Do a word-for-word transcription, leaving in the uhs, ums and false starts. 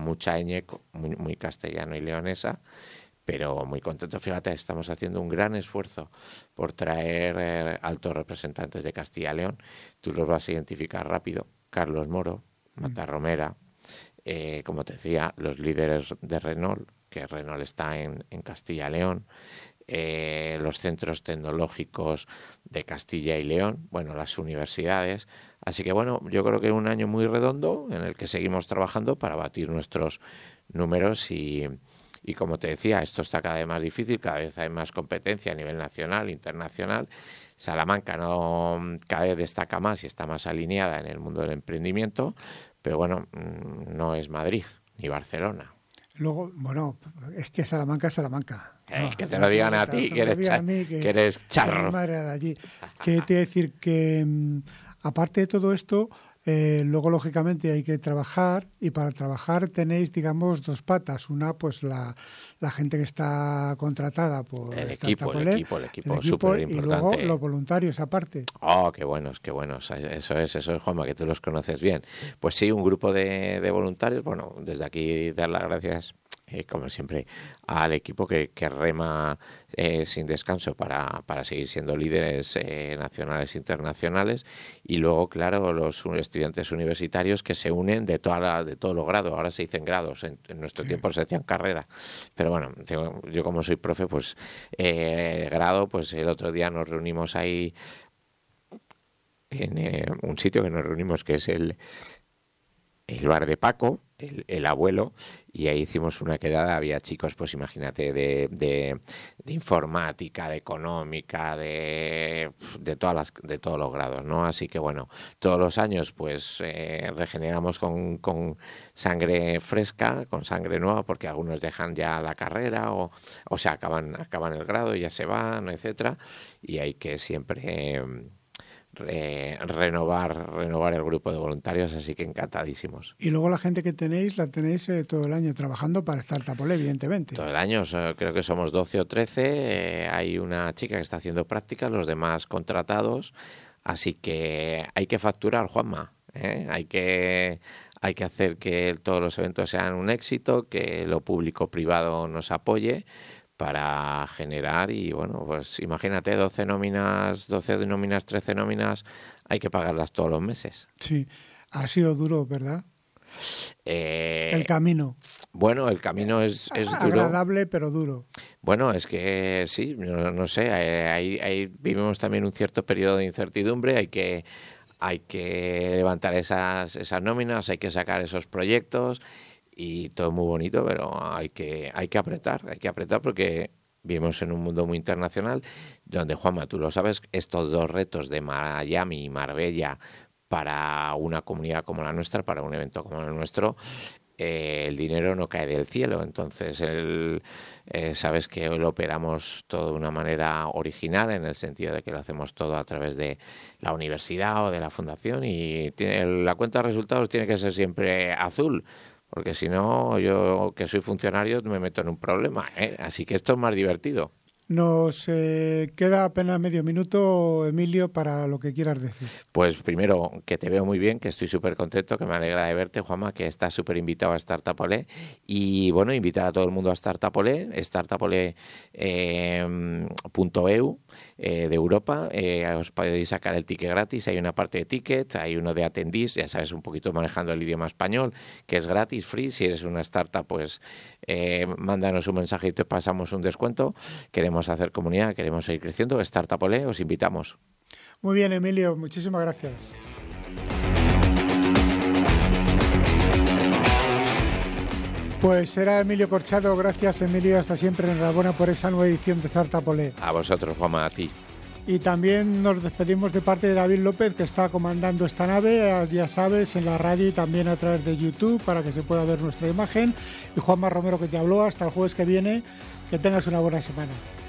mucha ñ, muy, muy castellano y leonesa, pero muy contento. Fíjate, estamos haciendo un gran esfuerzo por traer eh, altos representantes de Castilla y León. Tú los vas a identificar rápido. Carlos Moro, Matarromera, eh, como te decía, los líderes de Renault, que Renault está en, en Castilla y León, eh, los centros tecnológicos de Castilla y León, bueno, las universidades. Así que bueno, yo creo que es un año muy redondo en el que seguimos trabajando para batir nuestros números y, y como te decía, esto está cada vez más difícil, cada vez hay más competencia a nivel nacional, internacional. Salamanca no cada vez destaca más y está más alineada en el mundo del emprendimiento, pero bueno, no es Madrid ni Barcelona. Luego, bueno, es que Salamanca es Salamanca. Eh, no, que te lo digan a ti, que eres, cha- que, que eres charro. Que madre de allí. Que te decir que, aparte de todo esto, eh, luego, lógicamente, hay que trabajar, y para trabajar tenéis, digamos, dos patas. Una, pues la, la gente que está contratada por el equipo, el equipo, el equipo, el equipo súper y importante. luego los voluntarios aparte. Oh, qué buenos, qué buenos. Eso es, eso es, Juanma, que tú los conoces bien. Pues sí, un grupo de, de voluntarios. Bueno, desde aquí dar las gracias, eh, como siempre, al equipo que, que rema eh, sin descanso para, para seguir siendo líderes eh, nacionales e internacionales. Y luego, claro, los estudiantes universitarios que se unen de toda la, de todos los grados. Ahora se dicen grados, en, en nuestro sí. tiempo se decían carrera. Pero bueno, yo como soy profe, pues eh, grado, pues el otro día nos reunimos ahí en eh, un sitio que nos reunimos, que es el, el bar de Paco, el, el abuelo, y ahí hicimos una quedada. Había chicos, pues imagínate, de, de, de informática, de económica, de, de, todas las, de todos los grados, ¿no? Así que bueno, todos los años pues eh, regeneramos con, con sangre fresca, con sangre nueva, porque algunos dejan ya la carrera o, o sea, acaban, acaban el grado y ya se van, etcétera, y hay que siempre... Eh, Re, renovar renovar el grupo de voluntarios, así que encantadísimos. Y luego la gente que tenéis, la tenéis eh, todo el año trabajando para Startup Olé, evidentemente. Todo el año, so, creo que somos doce o trece, eh, hay una chica que está haciendo prácticas, los demás contratados, así que hay que facturar, Juanma, ¿eh? hay que hay que hacer que todos los eventos sean un éxito, que lo público-privado nos apoye para generar. Y bueno, pues imagínate, doce nóminas, doce nóminas, trece nóminas, hay que pagarlas todos los meses. Sí, ha sido duro, ¿verdad? Eh, el camino. Bueno, el camino es, es duro. Agradable, pero duro. Bueno, es que sí, no, no sé, ahí, ahí vivimos también un cierto periodo de incertidumbre, hay que, hay que levantar esas, esas nóminas, hay que sacar esos proyectos. Y todo muy bonito, pero hay que hay que apretar, hay que apretar porque vivimos en un mundo muy internacional donde, Juanma, tú lo sabes, estos dos retos de Miami y Marbella para una comunidad como la nuestra, para un evento como el nuestro, eh, el dinero no cae del cielo. Entonces, el, eh, sabes que hoy lo operamos todo de una manera original, en el sentido de que lo hacemos todo a través de la universidad o de la fundación, y tiene, la cuenta de resultados tiene que ser siempre azul. Porque si no, yo que soy funcionario me meto en un problema, ¿eh? Así que esto es más divertido. Nos eh, queda apenas medio minuto, Emilio, para lo que quieras decir. Pues primero, que te veo muy bien, que estoy súper contento, que me alegra de verte, Juanma, que estás súper invitado a Startup Olé. Y bueno, invitar a todo el mundo a Startup Olé, startup olé punto e u eh, de Europa. Eh, os podéis sacar el ticket gratis, hay una parte de ticket, hay uno de atendís, ya sabes, un poquito manejando el idioma español, que es gratis, free. Si eres una startup, pues eh, mándanos un mensaje y te pasamos un descuento. Queremos hacer comunidad, queremos seguir creciendo. Startup Olé, os invitamos. Muy bien, Emilio, muchísimas gracias. Pues era Emilio Corchado. Gracias, Emilio, hasta siempre. Enhorabuena por esa nueva edición de Startup Olé. A vosotros, Juanma, a ti. Y también nos despedimos de parte de David López, que está comandando esta nave, ya sabes, en la radio y también a través de YouTube, para que se pueda ver nuestra imagen. Y Juanma Romero, que te habló. Hasta el jueves que viene. Que tengas una buena semana.